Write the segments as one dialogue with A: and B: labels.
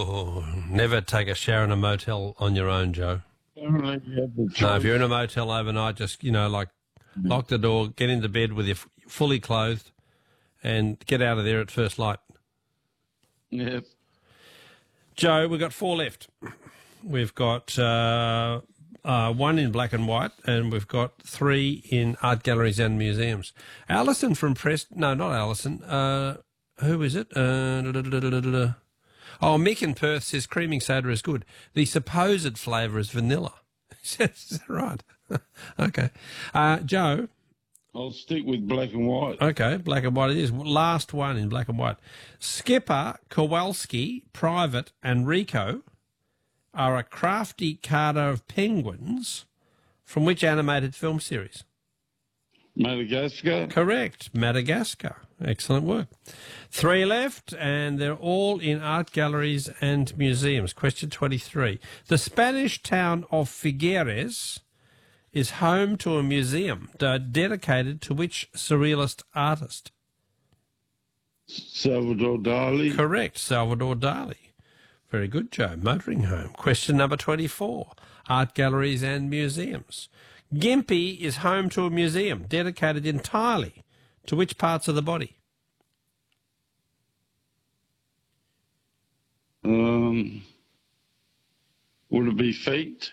A: Oh, never take a shower in a motel on your own, Joe. No, if you're in a motel overnight, just, lock the door, get into bed with you fully clothed, and get out of there at first light.
B: Yep.
A: Joe, we've got 4 left. We've got 1 in black and white, and we've got 3 in art galleries and museums. Alison from Preston. No, not Alison. Who is it? Mick in Perth says creaming soda is good. The supposed flavour is vanilla. Is that right? Okay. Joe?
B: I'll stick with black and white.
A: Okay, black and white it is. Last one in black and white. Skipper, Kowalski, Private and Rico are a crafty carder of penguins from which animated film series?
B: Madagascar?
A: Correct, Madagascar. Excellent work. 3 left, and they're all in art galleries and museums. Question 23. The Spanish town of Figueres is home to a museum dedicated to which surrealist artist?
B: Salvador Dali.
A: Correct, Salvador Dali. Very good, Joe. Motoring home. Question number 24. Art galleries and museums. Gympie is home to a museum dedicated entirely to which parts of the body?
B: Would it be feet?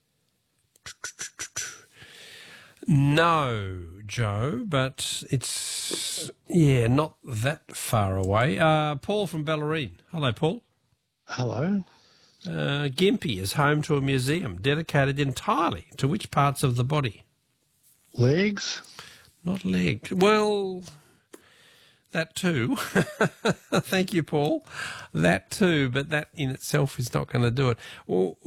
A: No, Joe, but it's, not that far away. Paul from Bellarine. Hello, Paul.
C: Hello.
A: Gympie is home to a museum dedicated entirely to which parts of the body?
C: Legs?
A: Not legs. Well, that too. Thank you, Paul. That too, but that in itself is not going to do it.